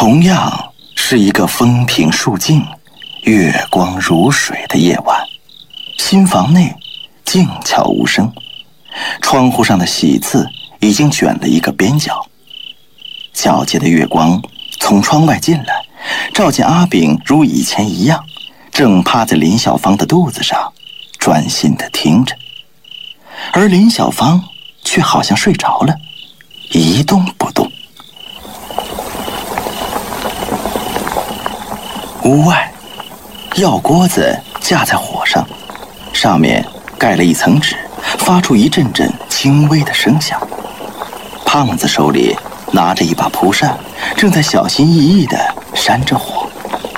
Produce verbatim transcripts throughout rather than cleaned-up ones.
同样是一个风平树静、月光如水的夜晚，新房内静悄无声，窗户上的喜字已经卷了一个边角。皎洁的月光从窗外进来，照见阿炳如以前一样，正趴在林小芳的肚子上，专心地听着。而林小芳却好像睡着了，一动不动。屋外，药锅子架在火上，上面盖了一层纸，发出一阵阵轻微的声响。胖子手里拿着一把蒲扇，正在小心翼翼地扇着火。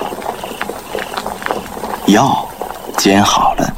药煎好了，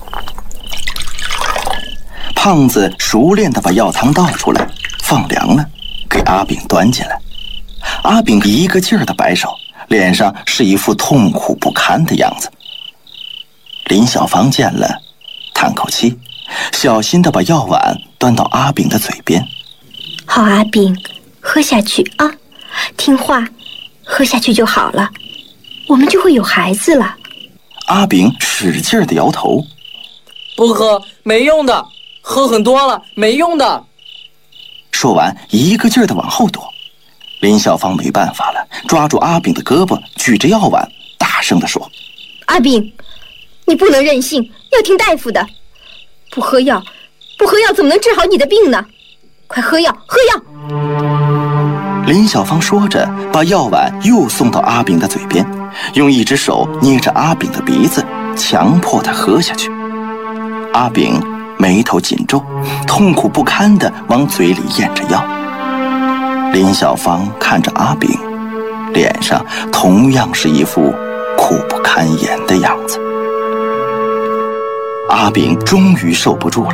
胖子熟练地把药汤倒出来，放凉了，给阿炳端进来。阿炳一个劲儿地摆手，脸上是一副痛苦不堪的样子。林小芳见了，叹口气，小心地把药碗端到阿炳的嘴边。 好，阿炳，喝下去啊，听话，喝下去就好了，我们就会有孩子了。 阿炳使劲地摇头， 不喝，没用的，喝很多了，没用的。 说完，一个劲儿地往后躲。林小芳没办法了，抓住阿炳的胳膊，举着药碗，大声地说：“ 阿炳，你不能任性，要听大夫的。不喝药，不喝药怎么能治好你的病呢？快喝药，喝药！” 林小芳说着，把药碗又送到阿炳的嘴边，用一只手捏着阿炳的鼻子，强迫他喝下去。阿炳眉头紧皱，痛苦不堪地往嘴里咽着药。林小芳看着阿炳，脸上同样是一副苦不堪言的样子。阿炳终于受不住了，